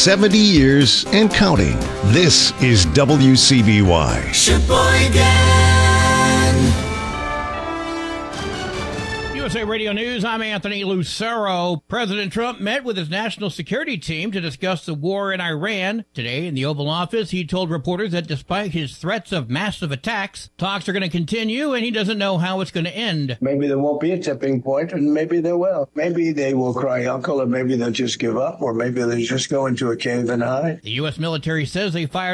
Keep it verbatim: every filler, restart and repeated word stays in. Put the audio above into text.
seventy years and counting. This is W C B Y. Sheboygan. U S A Radio News, I'm Anthony Lucero. President Trump met with his national security team to discuss the war in Iran. Today, in the Oval Office, he told reporters that despite his threats of massive attacks, talks are going to continue, and he doesn't know how it's going to end. Maybe there won't be a tipping point, and maybe there will. Maybe they will cry uncle, or maybe they'll just give up, or maybe they'll just go into a cave and hide. The U S military says they fired